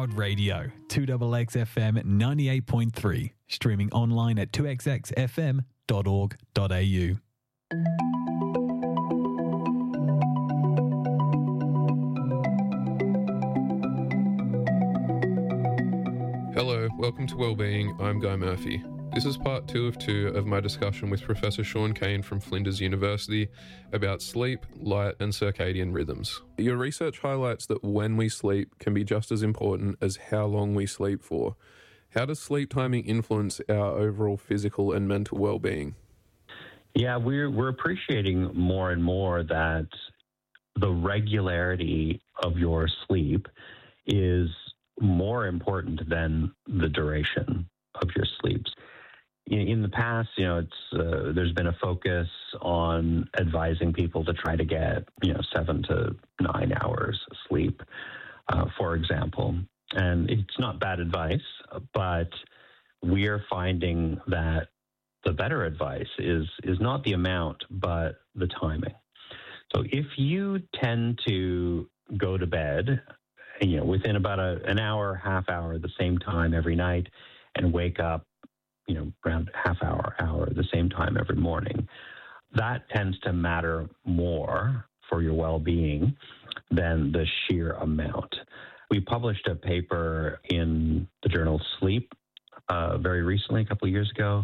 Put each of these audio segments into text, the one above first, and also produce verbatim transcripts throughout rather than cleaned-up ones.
powered radio, two X X F M ninety-eight point three, streaming online at two x x f m dot org dot a u. Hello, welcome to Wellbeing. I'm Guy Murphy. This is part two of two of my discussion with Professor Sean Kane from Flinders University about sleep, light and circadian rhythms. Your research highlights that when we sleep can be just as important as how long we sleep for. How does sleep timing influence our overall physical and mental well-being? Yeah, we're we're appreciating more and more that the regularity of your sleep is more important than the duration of your sleeps. In, in the past, you know, it's uh, there's been a focus on advising people to try to get, you know, seven to nine hours of sleep, uh, for example. And it's not bad advice, but we are finding that the better advice is is not the amount, but the timing. So if you tend to go to bed, you know, within about a, an hour, half hour, the same time every night, and wake up, you know, around half hour, hour, the same time every morning, that tends to matter more for your well-being than the sheer amount. We published a paper in the journal Sleep uh, very recently, a couple of years ago,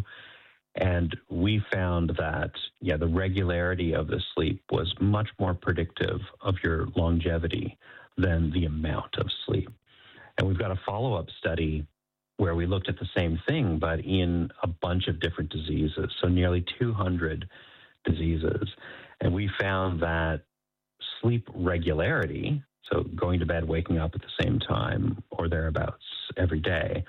and we found that, yeah, the regularity of the sleep was much more predictive of your longevity than the amount of sleep. And we've got a follow-up study where we looked at the same thing, but in a bunch of different diseases, so nearly two hundred diseases. And we found that sleep regularity, so going to bed, waking up at the same time or thereabouts every day,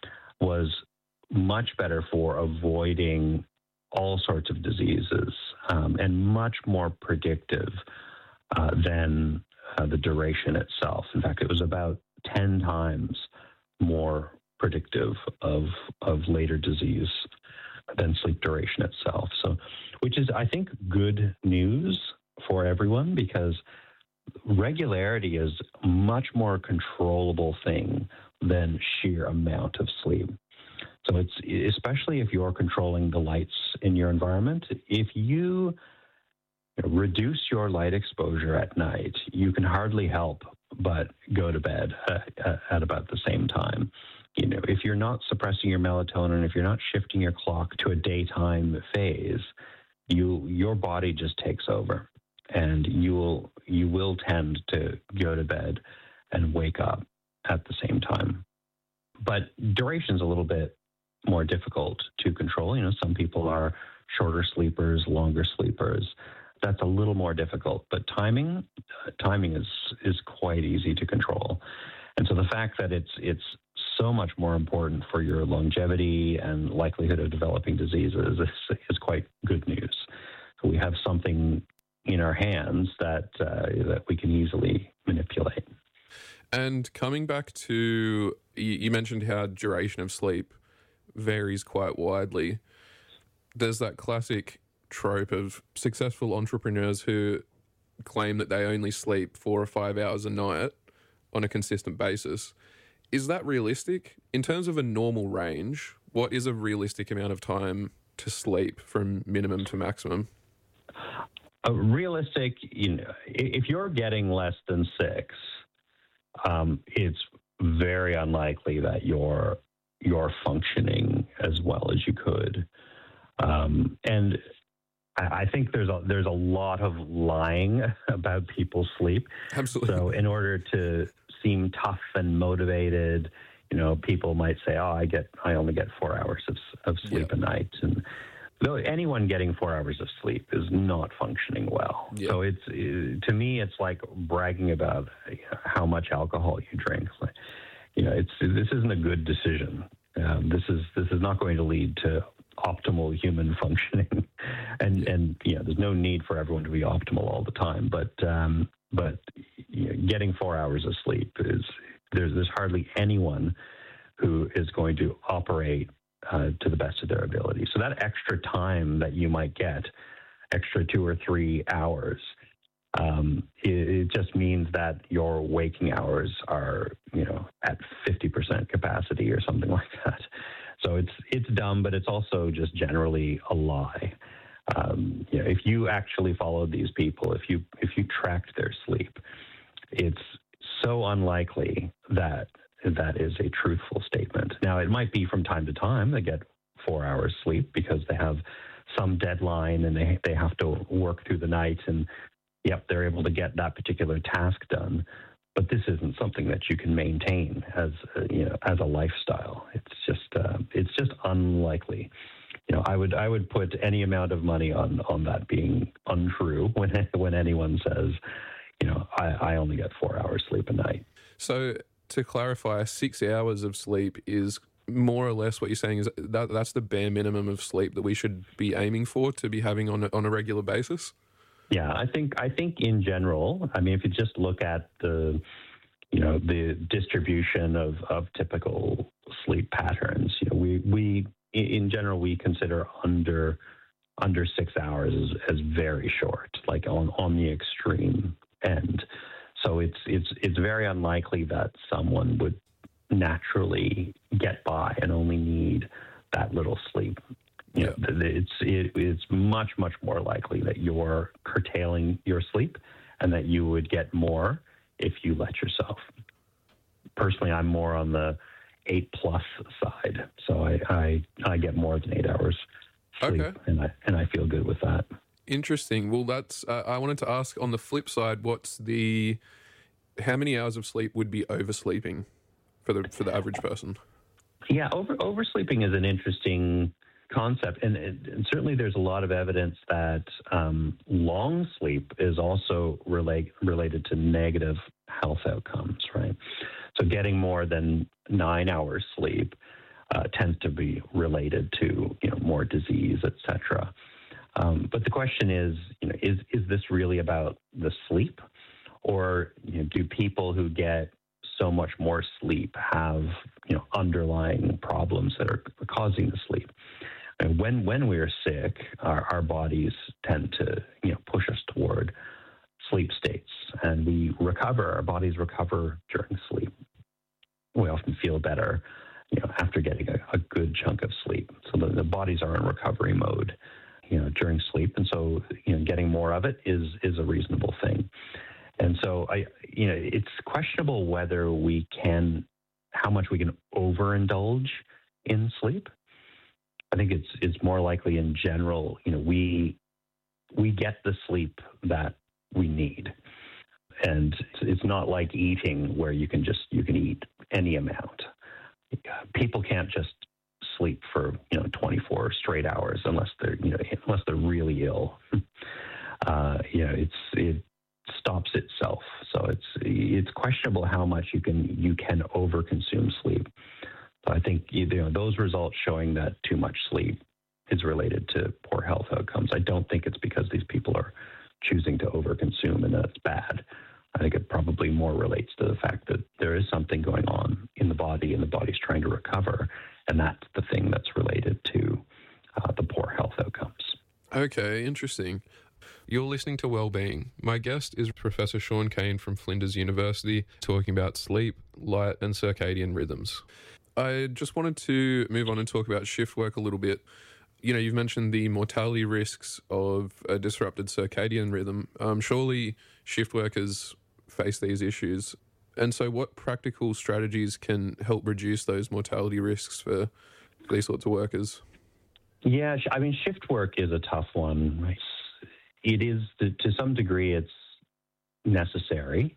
was much better for avoiding all sorts of diseases um, and much more predictive uh, than uh, the duration itself. In fact, it was about ten times more predictive of of later disease than sleep duration itself. So, which is, I think, good news for everyone, because regularity is a much more controllable thing than sheer amount of sleep. So it's, especially if you're controlling the lights in your environment, if you reduce your light exposure at night, you can hardly help but go to bed at, at about the same time. You know, if you're not suppressing your melatonin, if you're not shifting your clock to a daytime phase, you your body just takes over, and you will you will tend to go to bed and wake up at the same time. But duration's a little bit more difficult to control. You know, some people are shorter sleepers, longer sleepers. That's a little more difficult. But timing, uh, timing is is quite easy to control. And so the fact that it's it's so much more important for your longevity and likelihood of developing diseases is, is quite good news. So we have something in our hands that uh, that we can easily manipulate. And coming back to, you mentioned how duration of sleep varies quite widely. There's that classic trope of successful entrepreneurs who claim that they only sleep four or five hours a night on a consistent basis. Is that realistic? In terms of a normal range, what is a realistic amount of time to sleep from minimum to maximum? A realistic, you know, if you're getting less than six, um, it's very unlikely that you're you're functioning as well as you could. Um, and I think there's a, there's a lot of lying about people's sleep. Absolutely. So in order to seem tough and motivated, you know, people might say, "Oh, I get, I only get four hours of, of sleep yeah. a night." And though anyone getting four hours of sleep is not functioning well. Yeah. So it's to me, it's like bragging about how much alcohol you drink. Like, you know, it's this isn't a good decision. Um, this is this is not going to lead to optimal human functioning, and yeah. and you know, there's no need for everyone to be optimal all the time. But um, but you know, getting four hours of sleep is there's there's hardly anyone who is going to operate uh, to the best of their ability. So that extra time that you might get, extra two or three hours, Um, it, it just means that your waking hours are, you know, at fifty percent capacity or something like that. So it's it's dumb, but it's also just generally a lie. Um, you know, if you actually followed these people, if you if you tracked their sleep, it's so unlikely that that is a truthful statement. Now, it might be from time to time they get four hours sleep because they have some deadline and they they have to work through the night, and yep, they're able to get that particular task done. But this isn't something that you can maintain as a, you know as a lifestyle. It's just uh, it's just unlikely. You know, I would I would put any amount of money on on that being untrue when when anyone says, you know, I, I only get four hours sleep a night. So to clarify, six hours of sleep is more or less what you're saying is that that's the bare minimum of sleep that we should be aiming for to be having on a, on a regular basis. Yeah, I think I think in general, I mean, if you just look at the, you know, the distribution of, of typical sleep patterns, you know, we we in general we consider under under six hours as, as very short, like on, on the extreme end. So it's it's it's very unlikely that someone would naturally get by and only need that little sleep. You know, it's it, it's much much more likely that you're curtailing your sleep, and that you would get more if you let yourself. Personally, I'm more on the eight plus side, so I I, I get more than eight hours sleep, okay. and I and I feel good with that. Interesting. Well, that's. Uh, I wanted to ask on the flip side, what's the how many hours of sleep would be oversleeping for the for the average person? Yeah, over oversleeping is an interesting concept, and, and certainly there's a lot of evidence that um, long sleep is also relate, related to negative health outcomes, right? So getting more than nine hours sleep uh, tends to be related to, you know, more disease, et cetera. Um, but the question is, you know, is is this really about the sleep, or, you know, do people who get so much more sleep have, you know, underlying problems that are causing the sleep? And when when we are sick, our, our bodies tend to, you know, push us toward sleep states, and we recover. Our bodies recover during sleep. We often feel better, you know, after getting a, a good chunk of sleep. So the, the bodies are in recovery mode, you know, during sleep, and so, you know, getting more of it is is a reasonable thing. And so I, you know, it's questionable whether we can, how much we can overindulge in sleep. I think it's it's more likely in general, you know, we we get the sleep that we need. And it's not like eating where you can just you can eat any amount. People can't just sleep for, you know, twenty-four straight hours unless they're, you know, unless they're really ill. Uh, you know, it's it stops itself. So it's it's questionable how much you can you can overconsume sleep. So I think, you know, those results showing that too much sleep is related to poor health outcomes. I don't think it's because these people are choosing to overconsume and that's bad. I think it probably more relates to the fact that there is something going on in the body and the body's trying to recover. And that's the thing that's related to uh, the poor health outcomes. Okay, interesting. You're listening to Wellbeing. My guest is Professor Sean Kane from Flinders University, talking about sleep, light, and circadian rhythms. I just wanted to move on and talk about shift work a little bit. You know, you've mentioned the mortality risks of a disrupted circadian rhythm. Um, surely shift workers face these issues. And so what practical strategies can help reduce those mortality risks for these sorts of workers? Yeah, I mean, shift work is a tough one. It is, to some degree, it's necessary.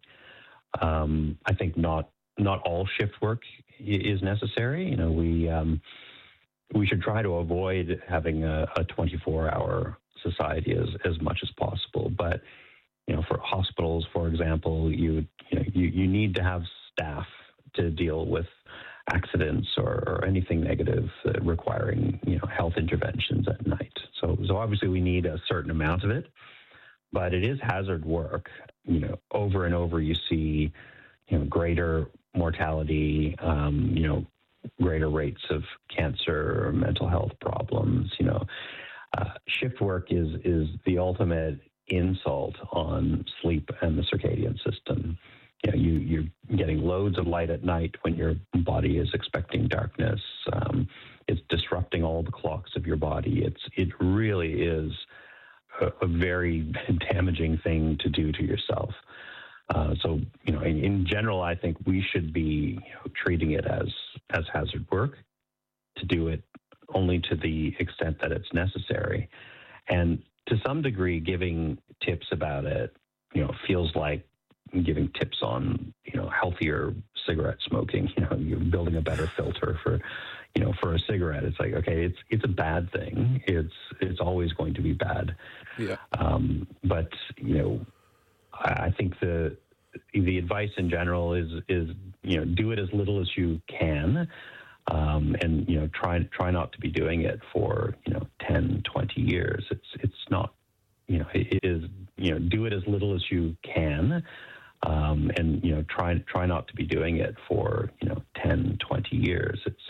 Um, I think not not all shift work is necessary. You know, we um, we should try to avoid having a, a twenty-four hour society as, as much as possible. But, you know, for hospitals, for example, you you know, you, you need to have staff to deal with accidents or, or anything negative uh, requiring, you know, health interventions at night. So, so obviously we need a certain amount of it, but it is hazard work. You know, over and over you see, you know, greater mortality, um, you know, greater rates of cancer or mental health problems. You know, uh, shift work is is the ultimate insult on sleep and the circadian system. You know, you, you're getting loads of light at night when your body is expecting darkness. Um, it's disrupting all the clocks of your body. It's it really is a, a very damaging thing to do to yourself. Uh, so, you know, in, in general, I think we should be you know, treating it as as hazard work, to do it only to the extent that it's necessary, and to some degree, giving tips about it, you know, feels like giving tips on, you know, healthier cigarette smoking. You know, you're building a better filter for, you know, for a cigarette. It's like, okay, it's it's a bad thing. It's it's always going to be bad. Yeah. Um, but you know, I, I think the the advice in general is is you know, do it as little as you can. Um, and, you know, try try not to be doing it for, you know, ten, twenty years. It's it's not, you know, it is, you know, do it as little as you can. Um, and, you know, try try not to be doing it for, you know, ten, twenty years. It's